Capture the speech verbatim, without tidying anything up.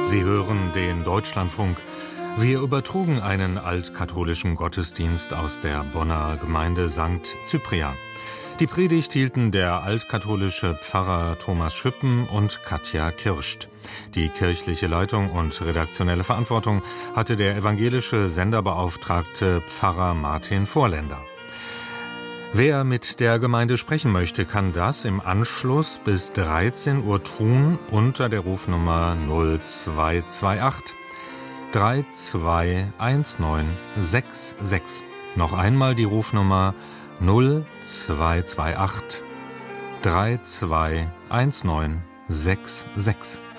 Sie hören den Deutschlandfunk. Wir übertrugen einen altkatholischen Gottesdienst aus der Bonner Gemeinde Sankt Cyprian. Die Predigt hielten der altkatholische Pfarrer Thomas Schüppen und Katja Kirscht. Die kirchliche Leitung und redaktionelle Verantwortung hatte der evangelische Senderbeauftragte Pfarrer Martin Vorländer. Wer mit der Gemeinde sprechen möchte, kann das im Anschluss bis dreizehn Uhr tun unter der Rufnummer null zwei zwei acht drei zwei eins neun sechs sechs. Noch einmal die Rufnummer null zwei zwei acht drei zwei eins neun sechs sechs.